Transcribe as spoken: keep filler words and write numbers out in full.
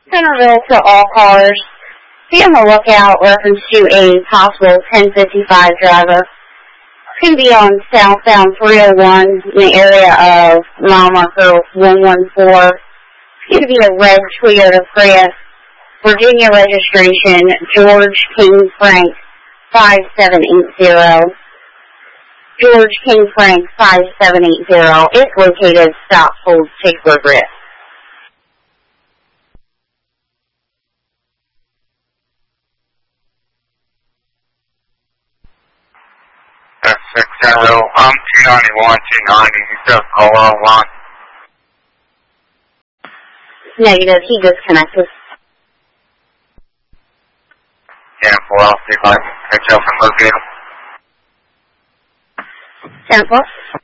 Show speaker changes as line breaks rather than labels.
Centerville to all cars. Be on the lookout reference to a possible ten fifty-five driver. Could be on southbound three oh one in the area of mile marker one one four. Could be a red Toyota Prius. Virginia registration, George King Frank five seven eight zero. George King Frank five seven eight zero. It's located Stop Hold Tickler Grip.
That's six zero. I'm two ninety-one, two ninety. You still call on line?
Negative. He disconnected.
Yeah, well, I'll see if I can catch up and locate him.
Ten plus.